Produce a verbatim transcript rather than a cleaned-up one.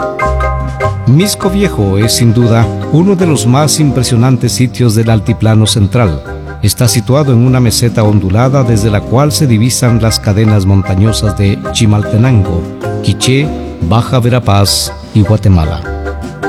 Mixco Viejo es sin duda uno de los más impresionantes sitios del Altiplano Central. Está situado en una meseta ondulada desde la cual se divisan las cadenas montañosas de Chimaltenango, Quiché, Baja Verapaz y Guatemala.